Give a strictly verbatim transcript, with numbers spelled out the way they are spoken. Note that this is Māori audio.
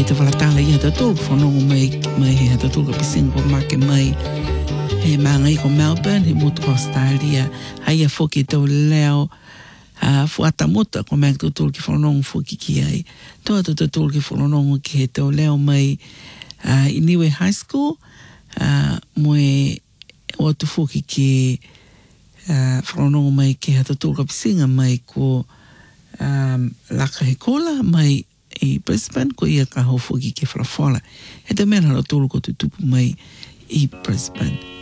he te walatala i hata tūru whanongo mai, mai he hata tūru ka pisinga ko make mai he maangai ko Melbourne, he mutu ko Australia, hai a whoki tau leo uh, fuata muta ko mai tūru ki whanongo whoki ki ai. Toa tu tūru ki whanongo ki he tau leo mai uh, i Niue High School, uh, moe o tu whoki ki uh, whanongo mai ki hata tūru ka pisinga mai ko um, Laka he kola mai i Brisbane ko ia ka hau whoki ki whanawhala. He te mera hara tūru ko tu tupu mai i Brisbane.